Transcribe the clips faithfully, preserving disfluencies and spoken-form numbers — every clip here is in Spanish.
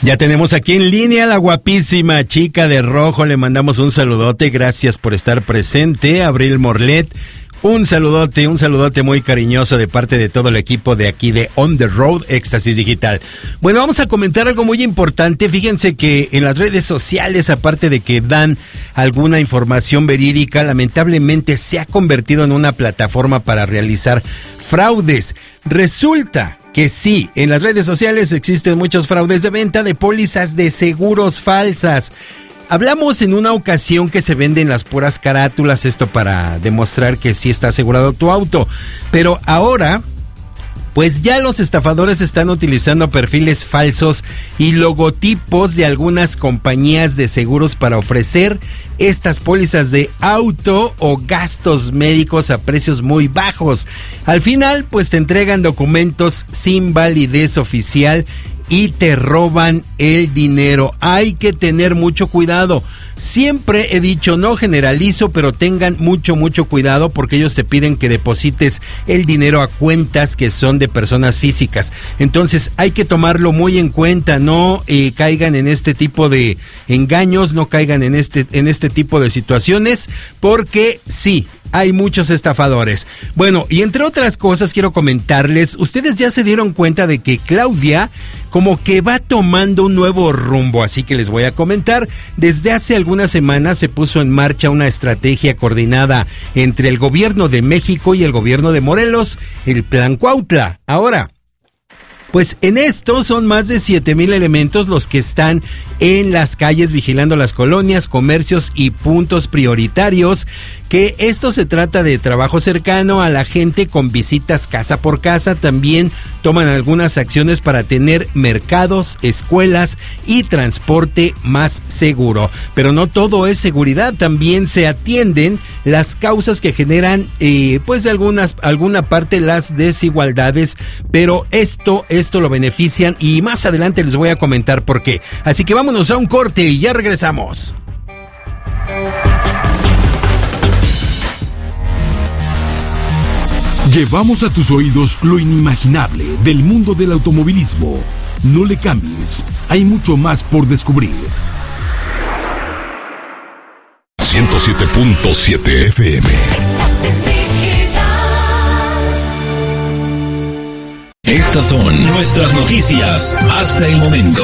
Ya tenemos aquí en línea a la guapísima chica de rojo. Le mandamos un saludote. Gracias por estar presente, Abril Morlet. Un saludote, un saludote muy cariñoso de parte de todo el equipo de aquí de On The Road Éxtasis Digital. Bueno, vamos a comentar algo muy importante. Fíjense que en las redes sociales, aparte de que dan alguna información verídica, lamentablemente se ha convertido en una plataforma para realizar fraudes. Resulta que sí, en las redes sociales existen muchos fraudes de venta de pólizas de seguros falsas. Hablamos en una ocasión que se venden las puras carátulas, esto para demostrar que sí está asegurado tu auto. Pero ahora, pues ya los estafadores están utilizando perfiles falsos y logotipos de algunas compañías de seguros para ofrecer estas pólizas de auto o gastos médicos a precios muy bajos. Al final, pues te entregan documentos sin validez oficial y te roban el dinero. Hay que tener mucho cuidado. Siempre he dicho, no generalizo, pero tengan mucho, mucho cuidado porque ellos te piden que deposites el dinero a cuentas que son de personas físicas. Entonces hay que tomarlo muy en cuenta, no eh, caigan en este tipo de engaños, no caigan en este, en este tipo de situaciones, porque sí, hay muchos estafadores. Bueno, y entre otras cosas quiero comentarles, ustedes ya se dieron cuenta de que Claudia como que va tomando un nuevo rumbo, así que les voy a comentar. Desde hace algunas semanas se puso en marcha una estrategia coordinada entre el gobierno de México y el gobierno de Morelos, el Plan Cuautla. Ahora, pues en esto son más de siete mil elementos los que están en las calles vigilando las colonias, comercios y puntos prioritarios, que esto se trata de trabajo cercano a la gente con visitas casa por casa. También toman algunas acciones para tener mercados, escuelas y transporte más seguro. Pero no todo es seguridad, también se atienden las causas que generan eh, pues de algunas, alguna parte las desigualdades, pero esto, esto lo benefician y más adelante les voy a comentar por qué. Así que vámonos a un corte y ya regresamos. Llevamos a tus oídos lo inimaginable del mundo del automovilismo. No le cambies, hay mucho más por descubrir. ciento siete punto siete F M. Estas son nuestras noticias hasta el momento.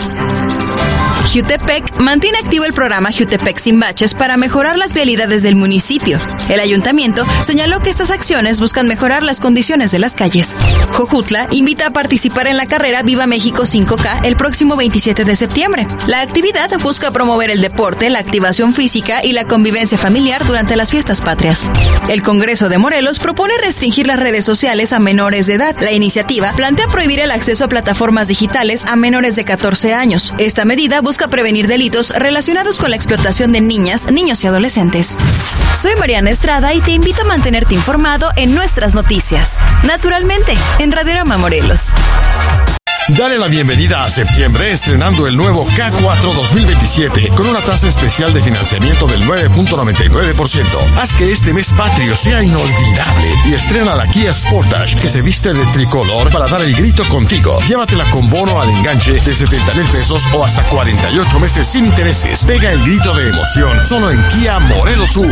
Jutepec mantiene activo el programa Jutepec Sin Baches para mejorar las vialidades del municipio. El ayuntamiento señaló que estas acciones buscan mejorar las condiciones de las calles. Jojutla invita a participar en la carrera Viva México cinco K el próximo veintisiete de septiembre. La actividad busca promover el deporte, la activación física y la convivencia familiar durante las fiestas patrias. El Congreso de Morelos propone restringir las redes sociales a menores de edad. La iniciativa plantea prohibir el acceso a plataformas digitales a menores de catorce años. Esta medida busca prevenir delitos relacionados con la explotación de niñas, niños y adolescentes. Soy Mariana Estrada y te invito a mantenerte informado en nuestras noticias. Naturalmente, en Radiorama Morelos. Dale la bienvenida a septiembre estrenando el nuevo K cuatro dos mil veintisiete con una tasa especial de financiamiento del nueve punto noventa y nueve por ciento. Haz que este mes patrio sea inolvidable y estrena la Kia Sportage que se viste de tricolor para dar el grito contigo. Llévatela con bono al enganche de setenta mil pesos o hasta cuarenta y ocho meses sin intereses. Pega el grito de emoción solo en Kia Morelos Sur.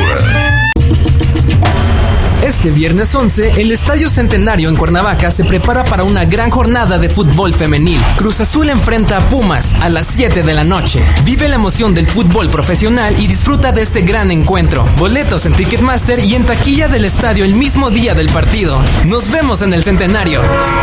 Este viernes once, el Estadio Centenario en Cuernavaca se prepara para una gran jornada de fútbol femenil. Cruz Azul enfrenta a Pumas a las siete de la noche. Vive la emoción del fútbol profesional y disfruta de este gran encuentro. Boletos en Ticketmaster y en taquilla del estadio el mismo día del partido. Nos vemos en el Centenario.